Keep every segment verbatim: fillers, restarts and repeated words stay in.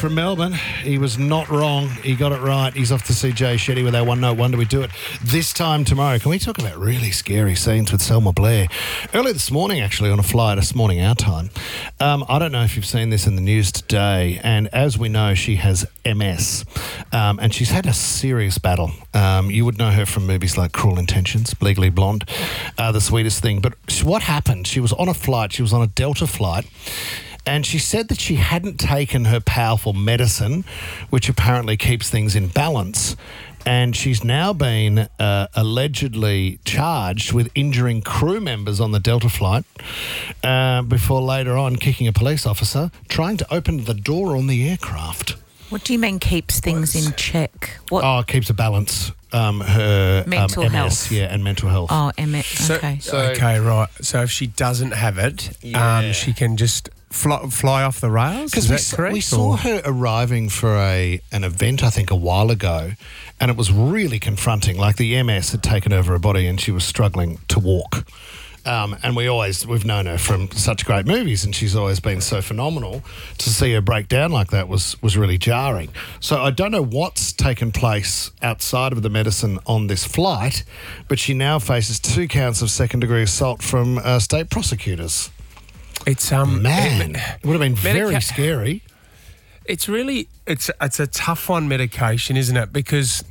from Melbourne. He was not wrong. He got it right. He's off to see Jay Shetty with our One Note Wonder We Do It this time tomorrow. Can we talk about really scary scenes with Selma Blair? Earlier this morning, actually, on a flight, this morning our time, um, I don't know if you've seen this in the news today, and as we know, she has M S, um, and she's had a serious battle. Um, you would know her from movies like Cruel Intentions, Legally Blonde, uh, The Sweetest Thing. But what happened? She was on a flight. She was on a Delta flight. And she said that she hadn't taken her powerful medicine, which apparently keeps things in balance. And she's now been uh, allegedly charged with injuring crew members on the Delta flight uh, before later on kicking a police officer trying to open the door on the aircraft. What do you mean keeps things in check? What? Oh, it keeps a balance. Um, her Mental um, M S, health. yeah, and mental health. Oh, M S, So, okay. so, okay, right. So if she doesn't have it, Yeah. um, she can just fly, fly off the rails? Because Is we, that s- correct? we saw or- her arriving for a an event, I think, a while ago, and it was really confronting. Like the M S had taken over her body and she was struggling to walk. Um, and we always, we've known her from such great movies, and she's always been so phenomenal. To see her break down like that was, was really jarring. So I don't know what's taken place outside of the medicine on this flight, but she now faces two counts of second-degree assault from uh, state prosecutors. It's um Man, it- it would have been very Medica- scary. It's really it's it's a tough one, medication, isn't it? Because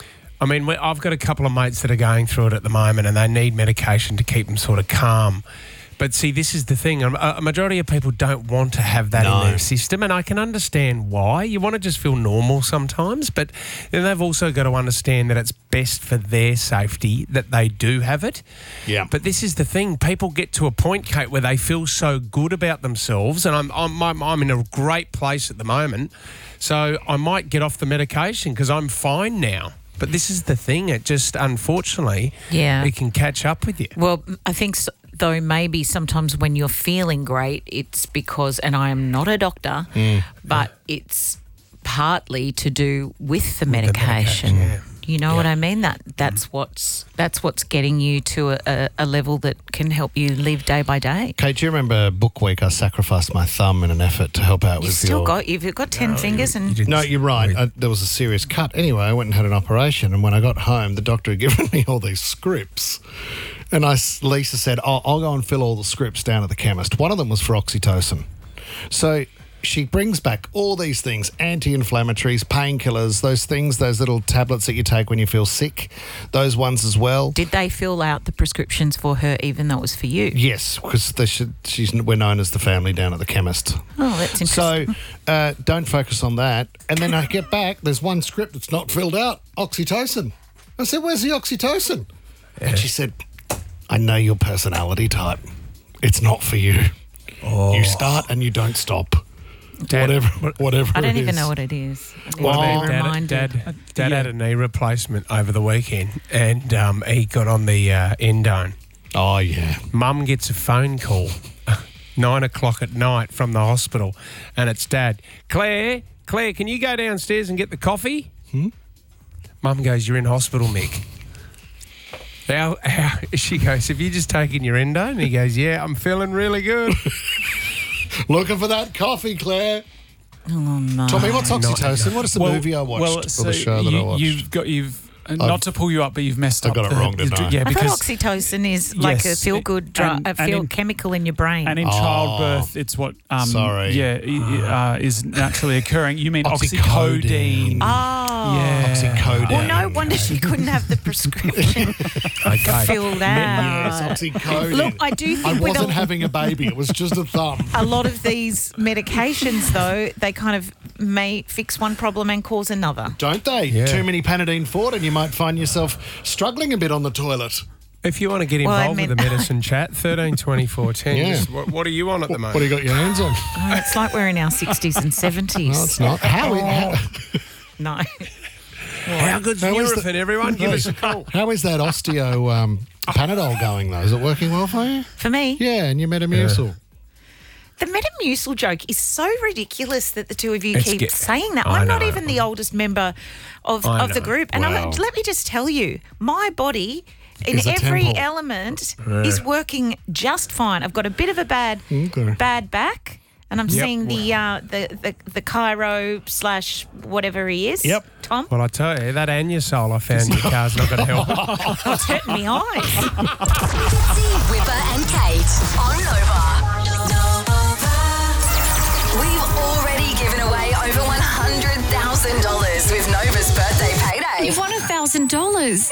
I mean, we, I've got a couple of mates that are going through it at the moment, and they need medication to keep them sort of calm. But see, this is the thing. A, a majority of people don't want to have that No. in their system, and I can understand why. You want to just feel normal sometimes, but then they've also got to understand that it's best for their safety that they do have it. Yeah. But this is the thing. People get to a point, Kate, where they feel so good about themselves, and I'm I'm I'm, I'm in a great place at the moment, so I might get off the medication because I'm fine now. But this is the thing. It just, unfortunately, Yeah. it can catch up with you. Well, I think, so, though, maybe sometimes when you're feeling great, it's because, and I am not a doctor, but it's partly to do with the medication. medication, yeah. You know Yeah. what I mean? That that's what's that's what's getting you to a, a, a level that can help you live day by day. Kate, do you remember Book Week? I sacrificed my thumb in an effort to help out You've with still your... got you've got ten fingers and didn't- No, you're right. I, there was a serious cut. Anyway, I went and had an operation, and when I got home, the doctor had given me all these scripts. And I, s- Lisa said, oh, I'll go and fill all the scripts down at the chemist. One of them was for oxytocin. So she brings back all these things, anti-inflammatories, painkillers, those things, those little tablets that you take when you feel sick, those ones as well. did they fill out the prescriptions for her even though it was for you? Yes, because they should, she's, we're known as the family down at the chemist. Oh, that's interesting. So uh, don't focus on that. And then I get back, there's one script that's not filled out, oxytocin. I said, where's the oxytocin? And she said, I know your personality type. It's not for you. Oh. You start and you don't stop. Dad, whatever what- whatever I don't it even is. know what it is. I didn't Well, even Dad, remind Dad, you. Dad, Dad had a knee replacement over the weekend, and um, he got on the uh, endone. Oh, yeah. Mum gets a phone call, nine o'clock at night from the hospital, and it's Dad. Claire, Claire, can you go downstairs and get the coffee? Hmm? Mum goes, you're in hospital, Mick. How, how, she goes, have you just taken your endo? And he goes, yeah, I'm feeling really good. Looking for that coffee, Claire. Oh no. Tommy, what's no, oxytocin? What is the Well- movie I watched well, or so the show that you, I watched? You've got you've uh, not to pull you up, but you've messed I up. got it the- wrong, didn't I? Yeah, I thought because oxytocin is like Yes, a feel-good drug, and- a and feel in- chemical in your brain. and in Oh. childbirth, it's what um, Sorry. yeah i- i- uh, is naturally occurring. You mean Oxycodone. oxycodone? oh. Yeah. Oxycodone. Well, no wonder she couldn't have the prescription Okay. filled Yes, out. oxycodone. Look, I do think I with wasn't a, having a baby. It was just a thumb. a lot of these medications, though, they kind of may fix one problem and cause another. Don't they? Yeah. Too many Panadine Forte and you might find yourself struggling a bit on the toilet. If you want to get Well, I involved meant- with the medicine chat, thirteen twenty-four ten. Yeah. Just what, what are you on at the moment? What do you got your hands on? Oh, it's like we're in our sixties and seventies. No, it's not. How, how, No. How good's How is Nurofen, everyone? Give us a call. how is that osteo um, Panadol going, though? Is it working well for you? For me, Yeah, and your Metamucil. the Metamucil joke is so ridiculous that the two of you It's keep get- saying that. I I'm not know. even the oldest member of, I of the know. group. And Wow. I'm, let me just tell you, my body in Is a every temple. element is working just fine. I've got a bit of a bad Okay. bad back. And I'm Yep. seeing the, uh, the the the Cairo slash whatever he is. Yep. Tom. Well, I tell you, that Anusol I found in your car's not going to help. It's hurting me eyes. Fitzy, Whipper and Kate on Nova. We've already given away over one hundred thousand dollars with Nova's birthday payday. You've won one thousand dollars.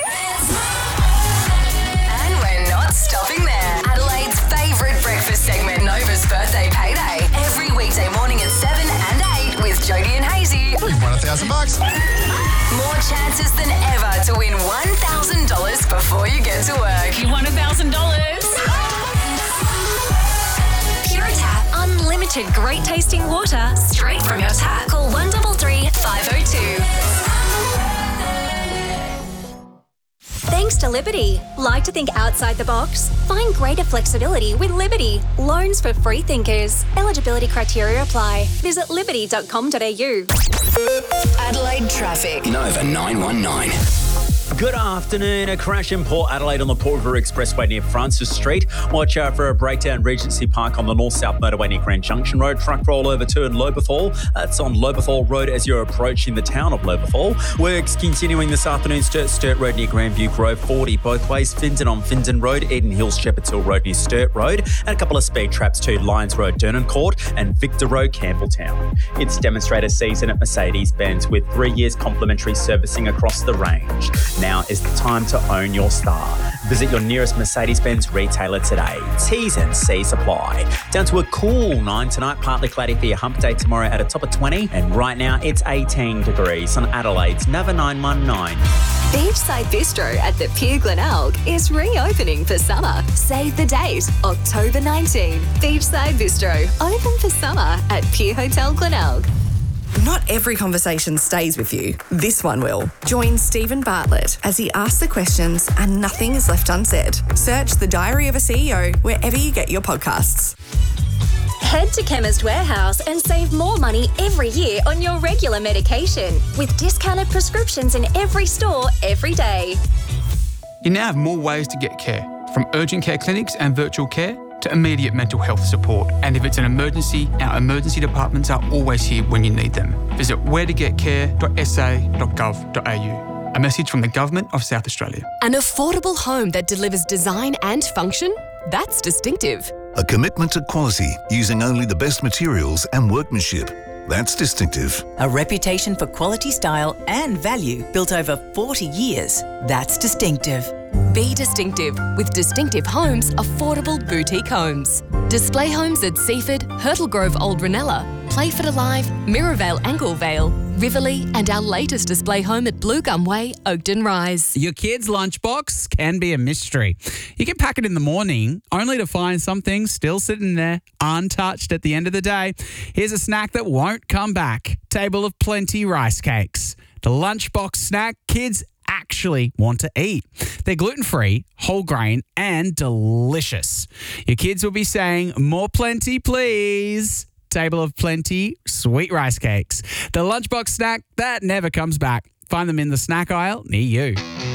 And we're not stopping there. Adelaide's favourite breakfast segment, Nova's birthday payday. Every weekday morning at seven and eight with Jody and Hazy. Won a thousand bucks. More chances than ever to win one thousand dollars before you get to work. You won one thousand dollars. Pure Tap. Unlimited great tasting water straight from your tap. Call one three three, five oh two. Thanks to Liberty. Like to think outside the box? Find greater flexibility with Liberty. Loans for free thinkers. Eligibility criteria apply. Visit liberty dot com dot a u. Adelaide traffic. Nova nine one nine. Good afternoon. A crash in Port Adelaide on the Port River Expressway near Francis Street. Watch out for a breakdown Regency Park on the north-south motorway near Grand Junction Road. Truck rollover two in Lobethal. That's on Lobethal Road as you're approaching the town of Lobethal. Works continuing this afternoon. Sturt, Sturt Road near Grandview Grove. forty both ways. Finton on Finton Road. Eden Hills, Shepherd's Hill Road near Sturt Road. And a couple of speed traps to Lyons Road, Dernan Court and Victor Road, Campbelltown. It's demonstrator season at Mercedes-Benz with three years complimentary servicing across the range. Now is the time to own your star. Visit your nearest Mercedes-Benz retailer today. T's and C's apply. Down to a cool nine tonight, partly cloudy for your hump day tomorrow at a top of twenty. And right now it's eighteen degrees on Adelaide's Nova nine one nine. Beachside Bistro at the Pier Glenelg is reopening for summer. Save the date, October nineteenth. Beachside Bistro, open for summer at Pier Hotel Glenelg. Not every conversation stays with you. This one will. Join Stephen Bartlett as he asks the questions and nothing is left unsaid. Search The Diary of a C E O wherever you get your podcasts. Head to Chemist Warehouse and save more money every year on your regular medication with discounted prescriptions in every store every day. You now have more ways to get care, from urgent care clinics and virtual care to immediate mental health support. And if it's an emergency, our emergency departments are always here when you need them. Visit where to get care dot s a dot gov dot a u. A message from the Government of South Australia. An affordable home that delivers design and function? That's distinctive. A commitment to quality using only the best materials and workmanship. That's distinctive. A reputation for quality, style and value built over forty years. That's distinctive. Be distinctive with Distinctive Homes Affordable Boutique Homes. Display homes at Seaford, Hurtle Grove Old Ranella, Playford Alive, Mirrorvale Anglevale, Riverlea and our latest display home at Blue Gum Way, Oakden Rise. Your kid's lunchbox can be a mystery. You can pack it in the morning only to find some things still sitting there untouched at the end of the day. Here's a snack that won't come back. Table of Plenty rice cakes. The lunchbox snack kids actually want to eat. They're gluten-free, whole grain, and delicious. Your kids will be saying, "More plenty, please." Table of Plenty sweet rice cakes. The lunchbox snack that never comes back. Find them in the snack aisle near you.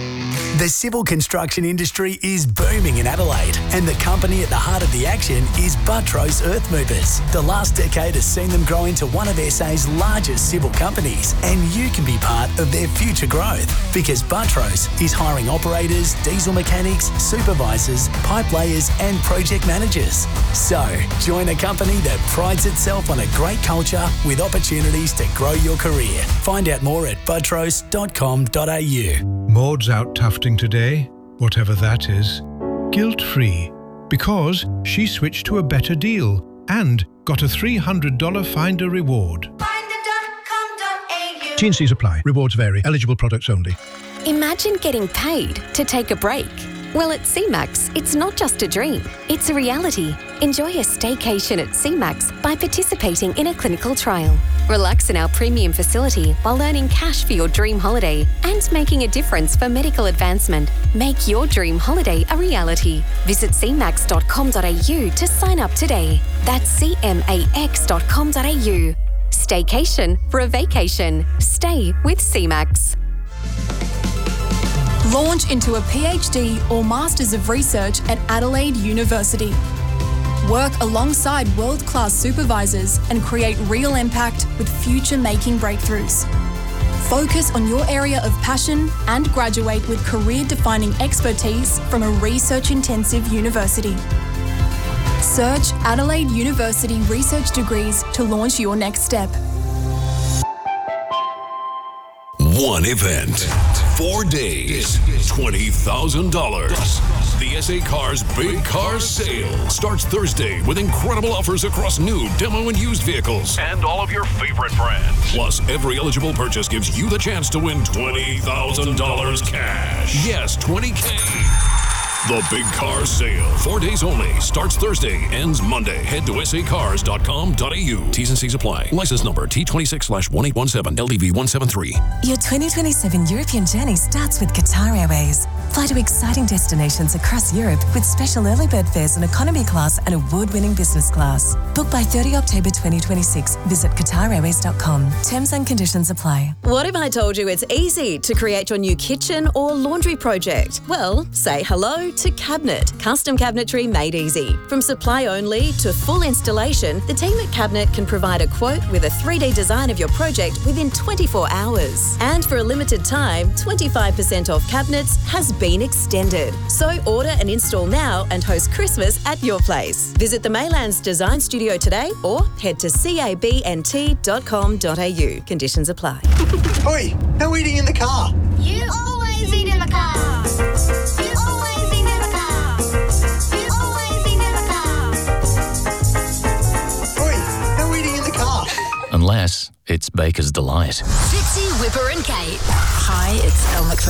The civil construction industry is booming in Adelaide, and the company at the heart of the action is Buttrose Earth Movers. The last decade has seen them grow into one of S A's largest civil companies, and you can be part of their future growth because Buttrose is hiring operators, diesel mechanics, supervisors, pipe layers, and project managers. So, join a company that prides itself on a great culture with opportunities to grow your career. Find out more at buttrose dot com dot a u. Maud's out tufting today, whatever that is, guilt-free, because she switched to a better deal and got a three hundred dollars Finder reward. T and C's apply. Rewards vary. Eligible products only. Imagine getting paid to take a break. Well, at C MAX, it's not just a dream, it's a reality. Enjoy a staycation at C MAX by participating in a clinical trial. Relax in our premium facility while earning cash for your dream holiday and making a difference for medical advancement. Make your dream holiday a reality. Visit c max dot com dot a u to sign up today. That's c max dot com dot a u. Staycation for a vacation. Stay with C MAX. Launch into a PhD or Masters of Research at Adelaide University. Work alongside world-class supervisors and create real impact with future-making breakthroughs. Focus on your area of passion and graduate with career-defining expertise from a research-intensive university. Search Adelaide University Research Degrees to launch your next step. One event, four days, twenty thousand dollars. The S A Cars Big Car Sale starts Thursday with incredible offers across new, demo, and used vehicles. And all of your favorite brands. Plus, every eligible purchase gives you the chance to win twenty thousand dollars cash. Yes, twenty K. The Big Car Sale, four days only, starts Thursday, ends Monday. Head to s a cars dot com dot a u. T's and C's apply. License number T twenty-six slash one eight one seven L D V one seven three. Your twenty twenty-seven European journey starts with Qatar Airways. Fly to exciting destinations across Europe with special early bird fares on economy class and award-winning business class. Book by thirtieth of October twenty twenty-six. Visit qatar airways dot com. Terms and conditions apply. What if I told you it's easy to create your new kitchen or laundry project? Well, say hello to Cabinet. Custom cabinetry made easy. From supply only to full installation, the team at Cabinet can provide a quote with a three D design of your project within twenty-four hours. And for a limited time, twenty-five percent off cabinets has been extended. So order and install now and host Christmas at your place. Visit the Maylands Design Studio today or head to cabnt dot com dot a u. Conditions apply. Oi, no eating in the car. You always eat in the car. You always eat in the car. You always eat in the car. Oi, no eating in the car. Unless it's Baker's Delight. Fitzy, Whipper and Kate. Hi, it's Elle McPherson.